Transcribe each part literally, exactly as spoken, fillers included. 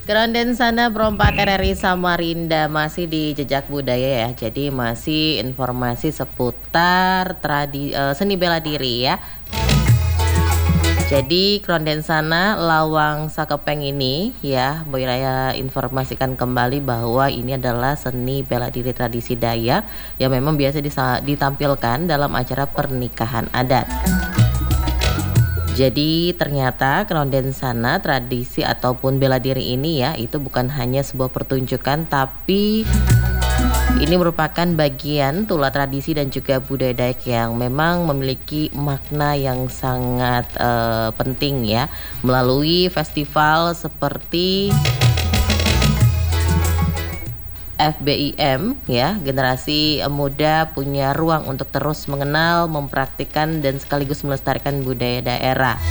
Keronden Sana Perompak R R I Samarinda masih di jejak budaya ya. Jadi masih informasi seputar tradi eee, seni bela diri ya. Jadi Keronden Sana Lawang Sakopeng ini ya, Boy Raya informasikan kembali bahwa ini adalah seni bela diri tradisi Dayak yang memang biasa disa ditampilkan dalam acara pernikahan adat. Jadi ternyata Keronden Sana tradisi ataupun bela diri ini ya, itu bukan hanya sebuah pertunjukan tapi ini merupakan bagian tulah tradisi dan juga budaya Dayak yang memang memiliki makna yang sangat eee, penting ya, melalui festival seperti F B I M ya, generasi muda punya ruang untuk terus mengenal, mempraktikkan dan sekaligus melestarikan budaya daerah.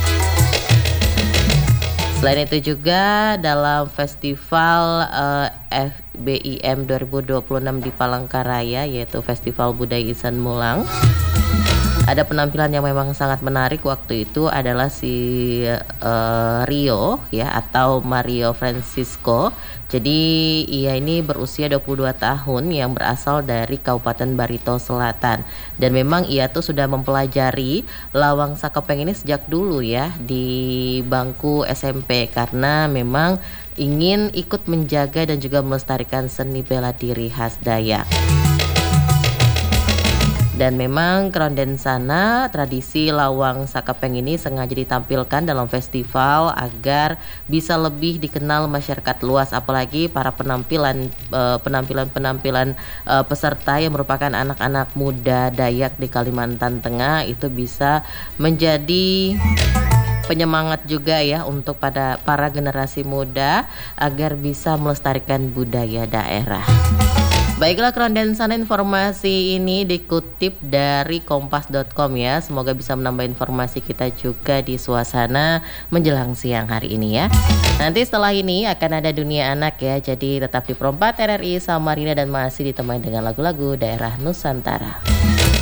Selain itu juga dalam festival eee, F B I M dua ribu dua puluh enam di Palangkaraya, yaitu Festival Budaya Isan Mulang, ada penampilan yang memang sangat menarik waktu itu adalah si eee, Rio ya atau Mario Francisco. Jadi ia ini berusia dua puluh dua tahun yang berasal dari Kabupaten Barito Selatan, dan memang ia tuh sudah mempelajari Lawang Sakopeng ini sejak dulu ya di bangku S M P karena memang ingin ikut menjaga dan juga melestarikan seni bela diri khas Dayak. Dan memang Keronden Sana tradisi Lawang Sakopeng ini sengaja ditampilkan dalam festival agar bisa lebih dikenal masyarakat luas, apalagi para penampilan eee, penampilan-penampilan eee, peserta yang merupakan anak-anak muda Dayak di Kalimantan Tengah itu bisa menjadi penyemangat juga ya untuk pada para generasi muda agar bisa melestarikan budaya daerah. Baiklah Keronden Sana, informasi ini dikutip dari kompas dot com ya. Semoga bisa menambah informasi kita juga di suasana menjelang siang hari ini ya. Nanti setelah ini akan ada Dunia Anak ya. Jadi tetap di Perompak R R I Samarinda dan masih ditemani dengan lagu-lagu daerah Nusantara.